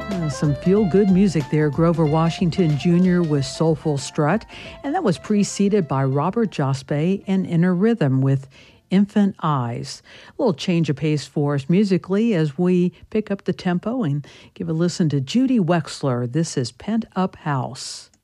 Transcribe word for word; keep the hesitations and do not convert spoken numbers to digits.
Uh, Some feel-good music there. Grover Washington Junior with Soulful Strut, and that was preceded by Robert Jospe and Inner Rhythm with Infant Eyes. A little change of pace for us musically as we pick up the tempo and give a listen to Judy Wexler. This is Pent Up House.